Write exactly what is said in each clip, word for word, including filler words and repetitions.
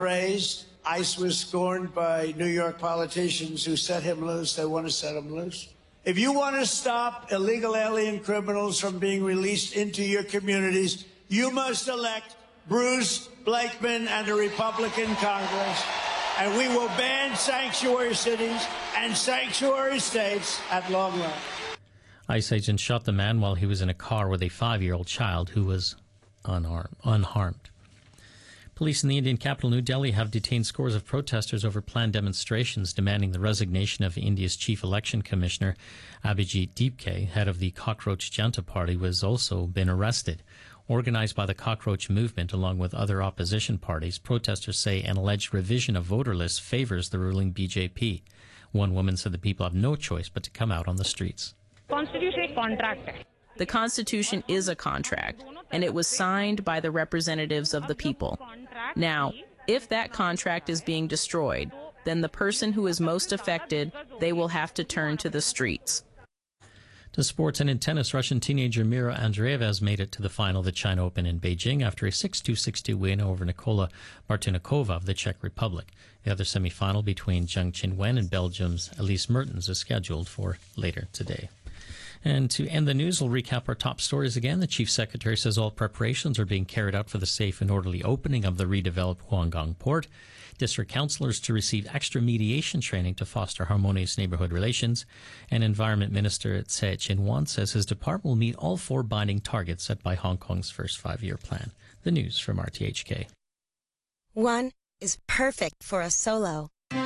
raised. ICE was scorned by New York politicians who set him loose. They want to set him loose. If you want to stop illegal alien criminals from being released into your communities, you must elect Bruce Blakeman and a Republican Congress, and we will ban sanctuary cities and sanctuary states at long run. ICE agents shot the man while he was in a car with a five-year-old child who was unarmed, unharmed. Police in the Indian capital, New Delhi, have detained scores of protesters over planned demonstrations demanding the resignation of India's chief election commissioner, Abhijit Deepke. Head of the Cockroach Janta Party was also been arrested. Organized by the Cockroach Movement along with other opposition parties, protesters say an alleged revision of voter lists favors the ruling B J P. One woman said the people have no choice but to come out on the streets. Constitution contract. The Constitution is a contract, and it was signed by the representatives of the people. Now, if that contract is being destroyed, then the person who is most affected, they will have to turn to the streets. To sports, and in tennis, Russian teenager Mira Andreeva has made it to the final of the China Open in Beijing after a six two six two win over Nikola Martinikova of the Czech Republic. The other semifinal between Zheng Qinwen and Belgium's Elise Mertens is scheduled for later today. And to end the news, we'll recap our top stories again. The Chief Secretary says all preparations are being carried out for the safe and orderly opening of the redeveloped Huanggang port. District councillors to receive extra mediation training to foster harmonious neighbourhood relations. And Environment Minister Tse Chin-wan says his department will meet all four binding targets set by Hong Kong's first five-year plan. The news from R T H K. One is perfect for a solo.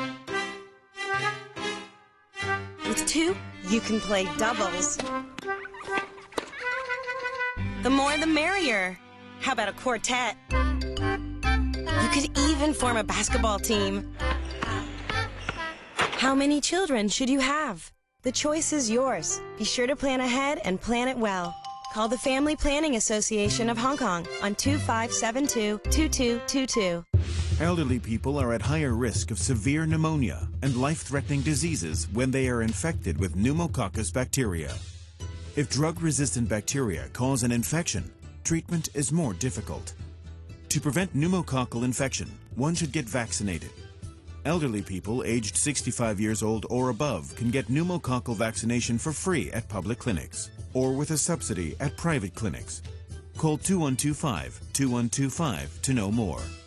With two, you can play doubles. The more the merrier. How about a quartet? You could even form a basketball team. How many children should you have? The choice is yours. Be sure to plan ahead and plan it well. Call the Family Planning Association of Hong Kong on two five seven two, two two two two. Elderly people are at higher risk of severe pneumonia and life-threatening diseases when they are infected with pneumococcus bacteria. If drug-resistant bacteria cause an infection, treatment is more difficult. To prevent pneumococcal infection, one should get vaccinated. Elderly people aged sixty-five years old or above can get pneumococcal vaccination for free at public clinics or with a subsidy at private clinics. Call two one two five, two one two five to know more.